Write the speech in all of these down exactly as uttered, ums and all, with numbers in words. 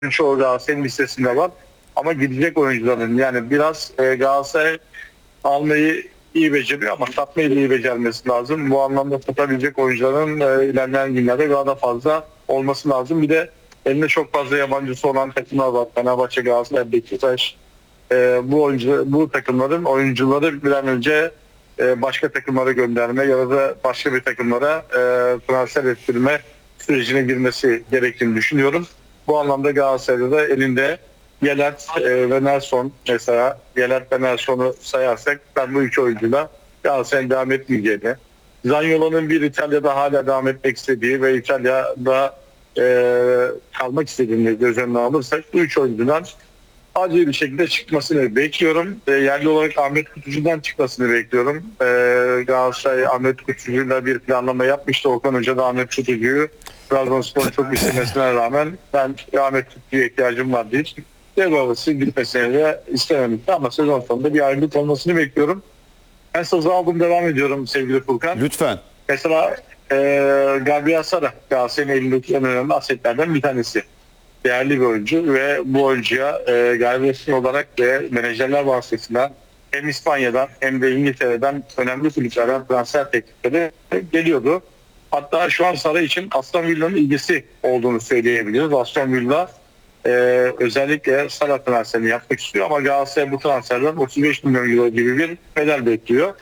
çoğu Galatasaray'ın listesinde var. Ama gidecek oyuncuların yani biraz e, Galatasaray almayı iyi beceriyor ama satmayı da iyi becermesi lazım. Bu anlamda satabilecek oyuncuların e, ilerleyen günlerde daha da fazla olması lazım. Bir de elinde çok fazla yabancısı olan takımlar var. Fenerbahçe, Galatasaray, Beşiktaş. E, bu oyuncu, bu takımların oyuncuları bir an önce e, başka takımlara gönderme ya da başka bir takımlara e, transfer ettirme sürecine girmesi gerektiğini düşünüyorum. Bu anlamda Galatasaray'da da elinde Yelert e, ve Nelson, mesela Yelert ve Nelson'u sayarsak ben bu iki oyuncuyla Galatasaray'ın devam etmeyeceğini, Zaniolo'nun bir İtalya'da hala devam etmek istediği ve İtalya'da e, kalmak istediğini göz önüne alırsak bu üç oyuncudan acil bir şekilde çıkmasını bekliyorum. E, yerli olarak Ahmet Kutucu'dan çıkmasını bekliyorum. E, Galatasaray Ahmet Kutucu'yla bir planlama yapmıştı. Okan Hoca da Ahmet Kutucu'yu Trabzonspor'un çok istemesine rağmen ben Ahmet Kutucu'ya ihtiyacım var diye devre gitmesine de istememişti ama sezon sonunda bir ayrılık olmasını bekliyorum. Ben sözü aldım, devam ediyorum sevgili Furkan. Lütfen. Mesela e, Gabriel Sara Galatasaray'ın elindeki en önemli asetlerden bir tanesi. Değerli bir oyuncu ve bu oyuncuya e, galibiyetçi olarak ve menajerler vasıtasıyla hem İspanya'dan hem de İngiltere'den önemli kulüplerden transfer teklifleri geliyordu. Hatta şu an Sara için Aston Villa'nın ilgisi olduğunu söyleyebiliriz. Aston Villa e, özellikle Sara transferini yapmak istiyor ama Galatasaray bu transferden otuz beş milyon euro gibi bir bedel bekliyor.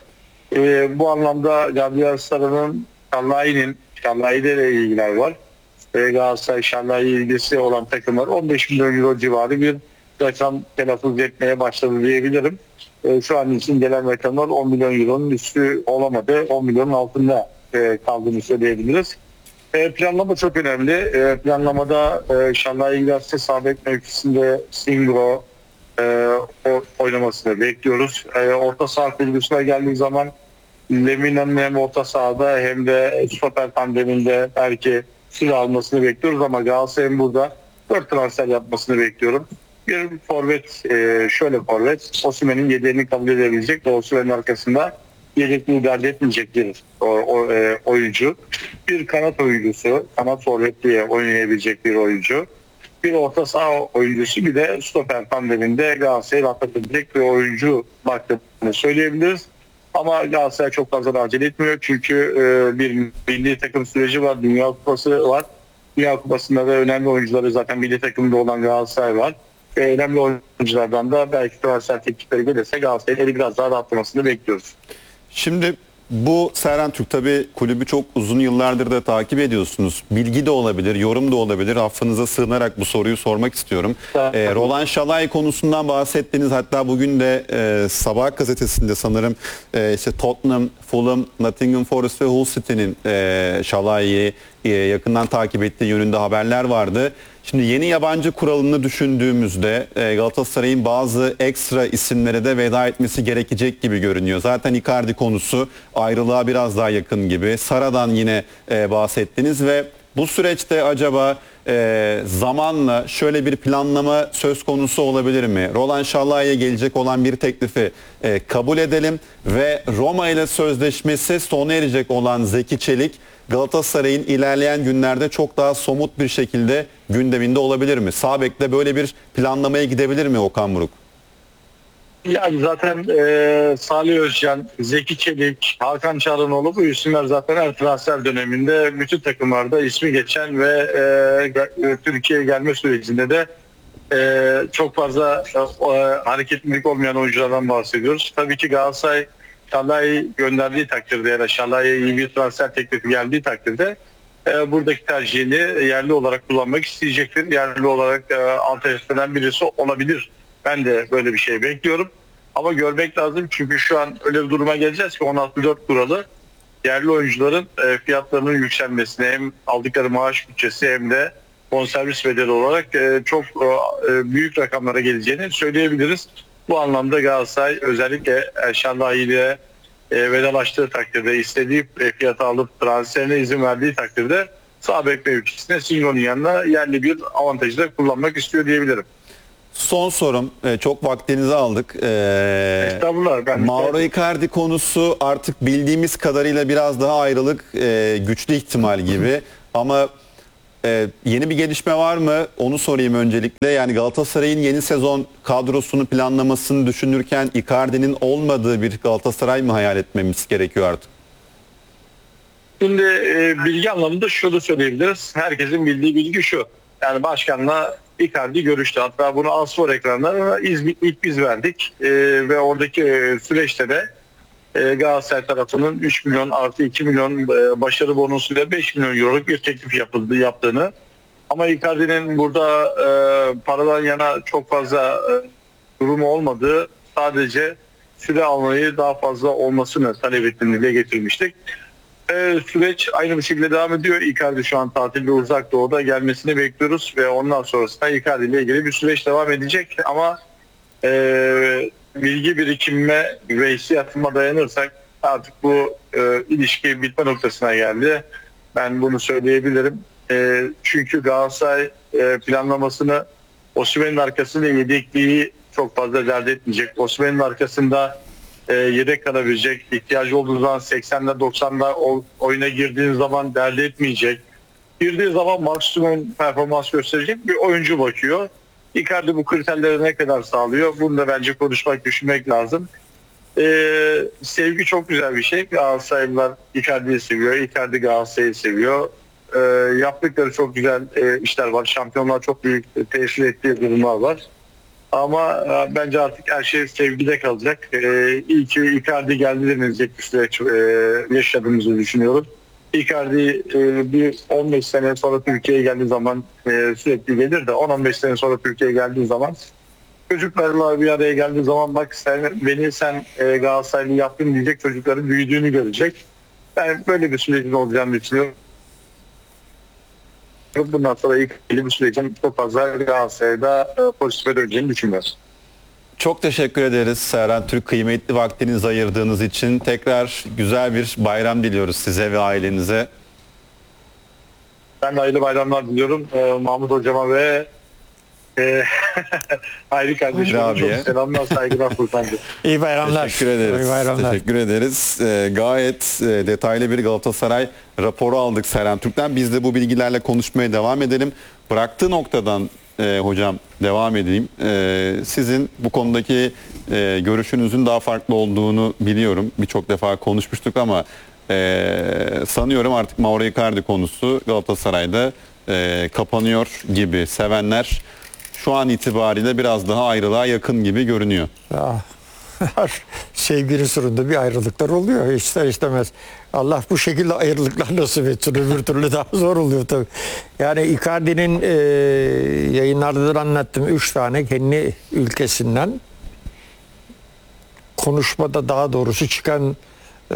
E, bu anlamda Gabriel Sara'nın Şallayi'nin Şallayi'de de ilgiler var. E, Galatasaray Şallayi ilgisi olan takımlar on beş milyon euro civarı bir rakam telaffuz etmeye başladı diyebilirim. E, şu an için gelen rakamlar on milyon euronun üstü olamadı. on milyonun altında e, kaldığını söyleyebiliriz. E, planlama çok önemli. E, planlamada e, Şallayi Galatasaray sağ bek mevkisinde Singro e, o, oynamasını bekliyoruz. E, orta saha kurgusuna geldiği zaman Lemina'nın hem orta sahada hem de stoper tandeminde belki süre almasını bekliyoruz ama Galatasaray'ın burada dört transfer yapmasını bekliyorum. Bir forvet, e, şöyle forvet, Osimhen'in yedeğini kabul edebilecek ve Osimhen'in arkasında yedekliği dert etmeyecek bir o, o, e, oyuncu. Bir kanat oyuncusu, kanat forvet diye oynayabilecek bir oyuncu. Bir orta saha oyuncusu, bir de stoper tandeminde Galatasaray'ı rahatlatabilecek bir oyuncu baktığını söyleyebiliriz. Ama Galatasaray çok fazla acele etmiyor çünkü e, bir milli takım süreci var, Dünya Kupası var. Dünya Kupası'nda da önemli oyuncuları zaten milli takımda olan Galatasaray var. Ve önemli oyunculardan da belki transfer teklifleri gelirse Galatasaray'ın eli biraz daha rahatlamasını bekliyoruz. Şimdi bu Serhan Türk, tabii kulübü çok uzun yıllardır da takip ediyorsunuz. Bilgi de olabilir, yorum da olabilir. Affınıza sığınarak bu soruyu sormak istiyorum. E, Roland Şalay konusundan bahsettiniz. Hatta bugün de e, Sabah gazetesinde sanırım e, işte Tottenham, Fulham, Nottingham Forest ve Hull City'nin e, Şalay'ı e, yakından takip ettiği yönünde haberler vardı. Şimdi yeni yabancı kuralını düşündüğümüzde e, Galatasaray'ın bazı ekstra isimlere de veda etmesi gerekecek gibi görünüyor. Zaten Icardi konusu ayrılığa biraz daha yakın gibi. Sara'dan yine e, bahsettiniz ve bu süreçte acaba e, zamanla şöyle bir planlama söz konusu olabilir mi? Roland Şallay'a gelecek olan bir teklifi e, kabul edelim ve Roma ile sözleşmesi sona erecek olan Zeki Çelik Galatasaray'ın ilerleyen günlerde çok daha somut bir şekilde gündeminde olabilir mi? Sağ bekle böyle bir planlamaya gidebilir mi Okan Buruk? Yani zaten e, Salih Özcan, Zeki Çelik, Hakan Çalhanoğlu bu isimler zaten her transfer döneminde bütün takımlarda ismi geçen ve e, Türkiye'ye gelme sürecinde de e, çok fazla e, hareketlilik olmayan oyunculardan bahsediyoruz. Tabii ki Galatasaray Şalay'ı gönderdiği takdirde ya da Şalay'a iyi bir transfer teklifi geldiği takdirde e, buradaki tercihini yerli olarak kullanmak isteyecektir. Yerli olarak e, alternatiflerden birisi olabilir. Ben de böyle bir şey bekliyorum. Ama görmek lazım çünkü şu an öyle bir duruma geleceğiz ki on altı dört kuralı yerli oyuncuların e, fiyatlarının yükselmesine hem aldıkları maaş bütçesi hem de bonservis bedeli olarak e, çok e, büyük rakamlara geleceğini söyleyebiliriz. Bu anlamda Galatasaray özellikle Şallayi ile e, vedalaştığı takdirde istediği fiyata alıp transferine izin verdiği takdirde sağ bek mevkisine Singo'nun yanına yerli bir avantajı da kullanmak istiyor diyebilirim. Son sorum, çok vaktinizi aldık. Ee, Estağfurullah. Ben Mauro Icardi konusu artık bildiğimiz kadarıyla biraz daha ayrılık e, güçlü ihtimal gibi. Ama Ee, yeni bir gelişme var mı? Onu sorayım öncelikle. Yani Galatasaray'ın yeni sezon kadrosunu planlamasını düşünürken Icardi'nin olmadığı bir Galatasaray mı hayal etmemiz gerekiyor artık? Şimdi e, bilgi anlamında şunu söyleyebiliriz. Herkesin bildiği bilgi şu. Yani başkanla Icardi görüştü. Hatta bunu Asfor ekranlarına ilk biz verdik. E, ve oradaki e, süreçte de e, Galatasaray tarafının üç milyon artı iki milyon e, başarı bonusuyla beş milyon euroluk bir teklif yapıldı, yaptığını. Ama Icardi'nin burada e, paradan yana çok fazla e, durumu olmadığı, sadece süre almayı daha fazla olmasını talep ettiğini dile getirmiştik. Ee, süreç aynı bir şekilde devam ediyor. Icardi şu an tatilde Uzak Doğu'da, gelmesini bekliyoruz ve ondan sonrasında Icardi ile ilgili bir süreç devam edecek. Ama e, bilgi birikimime ve hissiyatıma dayanırsak artık bu e, ilişki bitme noktasına geldi. Ben bunu söyleyebilirim. E, çünkü Galatasaray e, planlamasını Osimhen'in arkasında yedekliği çok fazla dert etmeyecek. Osimhen'in arkasında E, yedek kalabilecek, ihtiyacı olduğu zaman seksende doksanda oyuna girdiğin zaman dert etmeyecek. Girdiği zaman maksimum performans gösterecek bir oyuncu bakıyor. Icardi bu kriterleri ne kadar sağlıyor? Bunu da bence konuşmak, düşünmek lazım. Ee, sevgi çok güzel bir şey. Galatasaraylılar Icardi'yi seviyor, Icardi Galatasaray'ı seviyor. Ee, yaptıkları çok güzel e, işler var. Şampiyonlar çok büyük tesir ettiği durumlar var. Ama e, bence artık her şey sevgide kalacak. E, iyi ki Icardi geldi denilecek bir süreç e, yaşadığımızı düşünüyorum. Icardi e, bir on beş sene sonra Türkiye'ye geldiği zaman e, sürekli gelir de on on beş sene sonra Türkiye'ye geldiği zaman çocuklarla bir araya geldiği zaman bak sen, beni sen e, Galatasaraylı yaptın diyecek, çocukların büyüdüğünü görecek. Ben böyle bir sürecin olacağını düşünüyorum. Bundan sonra ilk bir sürecin çok fazla Galatasaray'da pozitife döneceğini düşünüyoruz. Çok teşekkür ederiz Serhan Türk, kıymetli vaktinizi ayırdığınız için. Tekrar güzel bir bayram diliyoruz size ve ailenize. Ben de hayırlı bayramlar diliyorum ee, Mahmut Hocama ve e, Hayri kardeşime çok selamlar, saygılar Furkan'cığım. İyi bayramlar. Teşekkür ederiz. İyi bayramlar. Teşekkür ederiz. Ee, gayet e, detaylı bir Galatasaray raporu aldık Serhan Türk'ten. Biz de bu bilgilerle konuşmaya devam edelim. Bıraktığı noktadan e, hocam devam edeyim. E, sizin bu konudaki e, görüşünüzün daha farklı olduğunu biliyorum. Birçok defa konuşmuştuk ama e, sanıyorum artık Mauro Icardi konusu Galatasaray'da e, kapanıyor gibi. Sevenler şu an itibariyle biraz daha ayrılığa yakın gibi görünüyor. Ya, sevginin sonunda bir ayrılıklar oluyor ister istemez. Allah bu şekilde ayrılıklar nasip etsin, öbür türlü daha zor oluyor tabii. Yani Icardi'nin e, yayınlarda da anlattım, üç tane kendi ülkesinden konuşmada daha doğrusu çıkan e,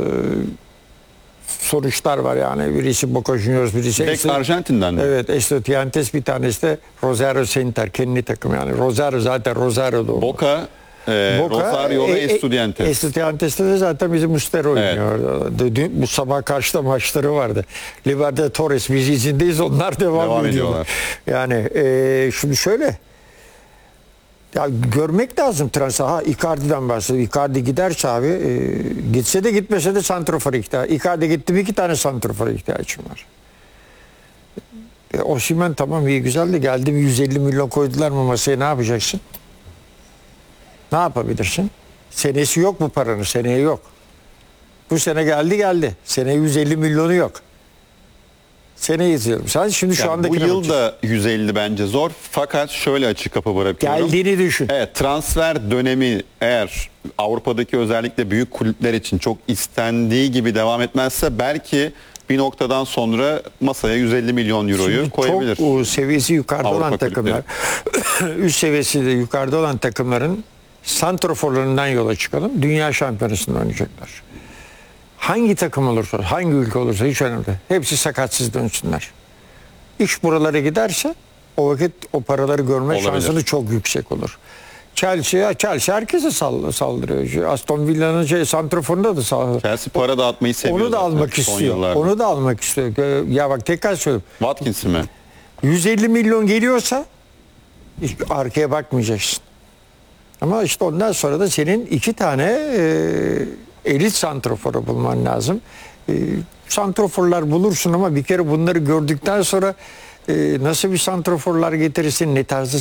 sonuçlar var yani. Birisi Boca Juniors, birisi Direkt Arjantin'den mi? Evet, Estudiantes, bir tanesi de Rosario Center, kendi takım yani. Rosario zaten Rosario doğumlu. Boca, e, Boca, Rosario ve e, Estudiantes. Estudiantes'te de zaten bizim Mustero oynuyor. Evet. Dün, bu sabah karşıda maçları vardı. Libertadores biz izindeyiz, onlar devam, devam ediyorlar. Yani e, şimdi şöyle, ya görmek lazım transfer. Ha, Icardi'den bahsediyor. Icardi giderse abi, e, gitse de gitmese de santrofora ihtiyacı. Icardi gitti mi iki tane santrofora ihtiyacım var. E, Osimhen tamam iyi güzel de geldi mi yüz elli milyon koydular mı masaya, ne yapacaksın? Ne yapabilirsin? Senesi yok bu paranın, seneye yok. Bu sene geldi geldi. Seneye yüz elli milyonu yok. Seneye izliyorum. Sen şimdi şu yani andaki bu yıl da yüz elli bence zor. Fakat şöyle açık kapı bırakıyorum. geldiğini düşün. Evet, transfer dönemi eğer Avrupa'daki özellikle büyük kulüpler için çok istendiği gibi devam etmezse belki bir noktadan sonra masaya yüz elli milyon euroyu Şimdi koyabilir. çok o, seviyesi yukarıda Avrupa olan takımlar, üst seviyesi de yukarıda olan takımların santroforlarından yola çıkalım. Dünya şampiyonasında oynayacaklar. Hangi takım olursa, hangi ülke olursa hiç önemli değil. Hepsi sakatsız dönsünler. İş buralara giderse o vakit o paraları görme Olabilir. şansını çok yüksek olur. Chelsea, Chelsea herkese sall saldırıyor. Aston Villa'nın şey, santroforunda da saldırıyor. Chelsea para dağıtmayı seviyor. Onu da zaten almak son istiyor. yıllarda. Onu da almak istiyor. Ya bak tekrar söylüyorum. Watkins'i mi? yüz elli milyon geliyorsa hiç arkaya bakmayacaksın. Ama işte ondan sonra da senin iki tane e, elit santroforu bulman lazım. E, santroforlar bulursun ama bir kere bunları gördükten sonra e, nasıl bir santroforlar getirirsin, ne tarzı